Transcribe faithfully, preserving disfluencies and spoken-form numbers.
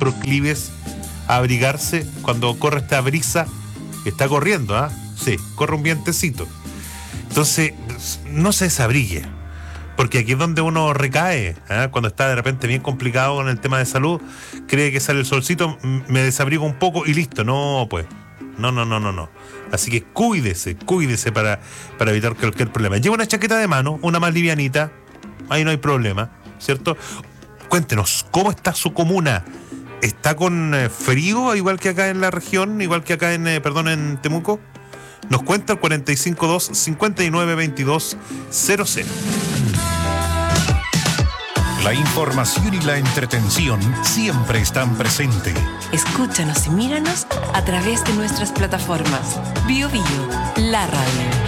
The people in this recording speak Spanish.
proclives a abrigarse cuando corre esta brisa que está corriendo, ¿ah? ¿eh? Sí, corre un vientecito. Entonces, no se desabrigue, porque aquí es donde uno recae, ¿eh? Cuando está de repente bien complicado con el tema de salud, cree que sale el solcito, me desabrigo un poco y listo. No, pues, no, no, no, no, no. Así que cuídese, cuídese para, para evitar cualquier problema. Lleva una chaqueta de mano, una más livianita, ahí no hay problema, ¿cierto? Cuéntenos, ¿cómo está su comuna? ¿Está con eh, frío, igual que acá en la región, igual que acá en, eh, perdón, en Temuco? Nos cuenta el cuatro cinco dos, cinco nueve dos dos cero cero. La información y la entretención siempre están presentes. Escúchanos y míranos a través de nuestras plataformas. Bio Bio, la radio.